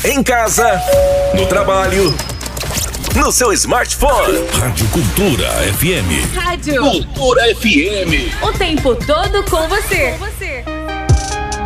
Em casa, no trabalho, no seu smartphone. Rádio Cultura FM. Rádio Cultura FM. O tempo todo com você.